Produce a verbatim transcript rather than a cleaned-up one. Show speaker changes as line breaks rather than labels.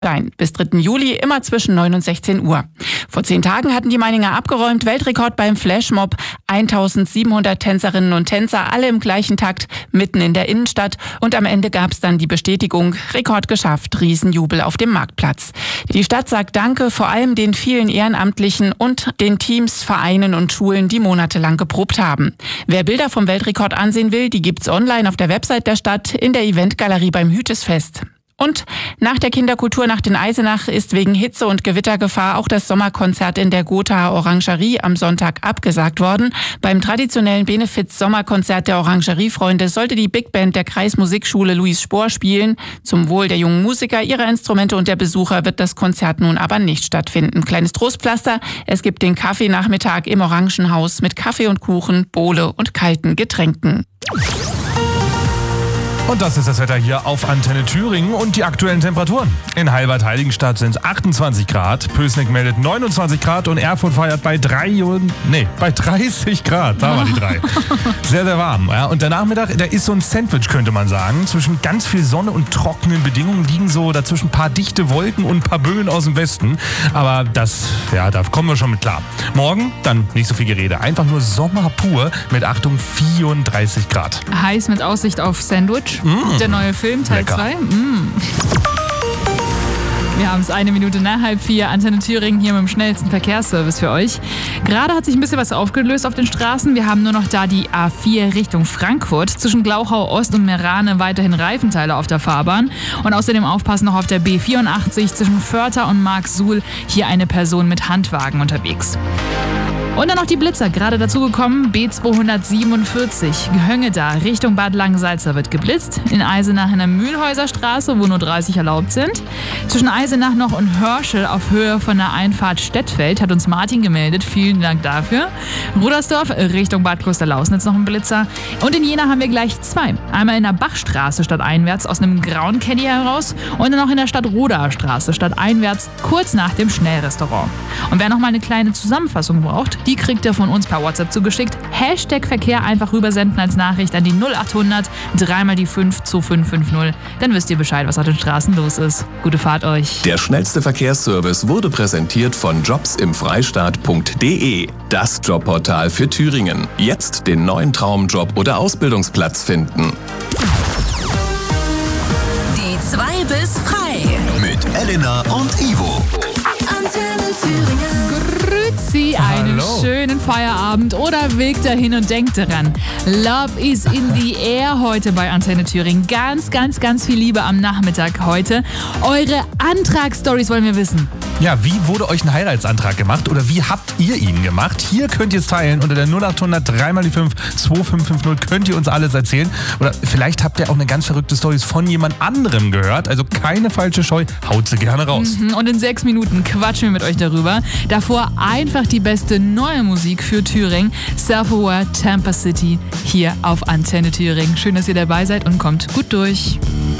Bis dritten Juli immer zwischen neun und sechzehn Uhr. Vor zehn Tagen hatten die Meininger abgeräumt. Weltrekord beim Flashmob. eintausendsiebenhundert Tänzerinnen und Tänzer, alle im gleichen Takt, mitten in der Innenstadt. Und am Ende gab es dann die Bestätigung, Rekord geschafft, Riesenjubel auf dem Marktplatz. Die Stadt sagt Danke, vor allem den vielen Ehrenamtlichen und den Teams, Vereinen und Schulen, die monatelang geprobt haben. Wer Bilder vom Weltrekord ansehen will, die gibt's online auf der Website der Stadt, in der Eventgalerie beim Hütesfest. Und nach der Kinderkulturnacht in Eisenach ist wegen Hitze- und Gewittergefahr auch das Sommerkonzert in der Gothaer Orangerie am Sonntag abgesagt worden. Beim traditionellen Benefiz-Sommerkonzert der Orangeriefreunde sollte die Big Band der Kreismusikschule Louis Spohr spielen. Zum Wohl der jungen Musiker, ihrer Instrumente und der Besucher wird das Konzert nun aber nicht stattfinden. Kleines Trostpflaster, es gibt den Kaffeenachmittag im Orangenhaus mit Kaffee und Kuchen, Bowle und kalten Getränken.
Und das ist das Wetter hier auf Antenne Thüringen und die aktuellen Temperaturen. In Halbert-Heiligenstadt sind es achtundzwanzig Grad, Pößneck meldet neunundzwanzig Grad und Erfurt feiert bei drei und, nee, bei dreißig Grad. Da war die drei. Sehr, sehr warm. Ja. Und der Nachmittag, der ist so ein Sandwich, könnte man sagen. Zwischen ganz viel Sonne und trockenen Bedingungen liegen so dazwischen ein paar dichte Wolken und ein paar Böen aus dem Westen. Aber das, ja, da kommen wir schon mit klar. Morgen dann nicht so viel Gerede. Einfach nur Sommer pur mit, Achtung, vierunddreißig Grad.
Heiß mit Aussicht auf Sandwich. Mm. Der neue Film, Teil zwei. Mm. Wir haben es eine Minute nach halb vier. Antenne Thüringen hier mit dem schnellsten Verkehrsservice für euch. Gerade hat sich ein bisschen was aufgelöst auf den Straßen. Wir haben nur noch da die A vier Richtung Frankfurt. Zwischen Glauchau Ost und Meerane weiterhin Reifenteile auf der Fahrbahn. Und außerdem aufpassen noch auf der B vierundachtzig zwischen Vörther und Marksuhl. Hier eine Person mit Handwagen unterwegs. Und dann noch die Blitzer, gerade dazugekommen, B zweihundertsiebenundvierzig, Höngeda Richtung Bad Langensalza wird geblitzt, in Eisenach in der Mühlhäuser Straße, wo nur dreißig erlaubt sind. Zwischen Eisenach noch und Hörschel auf Höhe von der Einfahrt Stettfeld hat uns Martin gemeldet, vielen Dank dafür. Rudersdorf Richtung Bad Klosterlausnitz noch ein Blitzer. Und in Jena haben wir gleich zwei, einmal in der Bachstraße stadteinwärts aus einem grauen Caddy heraus und dann auch in der Stadt-Rodaer Straße stadteinwärts kurz nach dem Schnellrestaurant. Und wer noch mal eine kleine Zusammenfassung braucht, die kriegt ihr von uns per WhatsApp zugeschickt. Hashtag Verkehr einfach rübersenden als Nachricht an die null achthundert, dreimal die fünf zwei fünf fünf null. Dann wisst ihr Bescheid, was auf den Straßen los ist. Gute Fahrt euch.
Der schnellste Verkehrsservice wurde präsentiert von jobs im freistaat punkt de. Das Jobportal für Thüringen. Jetzt den neuen Traumjob oder Ausbildungsplatz finden.
Die zwei bis frei.
Mit Elena und Ivo.
Antenne Thüringen.
Grüezi, einen
Hallo.
schönen Feierabend oder Weg dahin und denkt daran. Love is in the air heute bei Antenne Thüringen. Ganz, ganz, ganz viel Liebe am Nachmittag heute. Eure Antragsstories wollen wir wissen.
Ja, wie wurde euch ein Heiratsantrag gemacht oder wie habt ihr ihn gemacht? Hier könnt ihr es teilen unter der null achthundert, dreimal die fünf, zwei fünf fünf null könnt ihr uns alles erzählen. Oder vielleicht habt ihr auch eine ganz verrückte Story von jemand anderem gehört. Also keine falsche Scheu, haut sie gerne raus.
Mhm, und in sechs Minuten quatschen wir mit euch darüber. Davor einfach die beste neue Musik für Thüringen. Self-Aware Tampa City hier auf Antenne Thüringen. Schön, dass ihr dabei seid und kommt gut durch.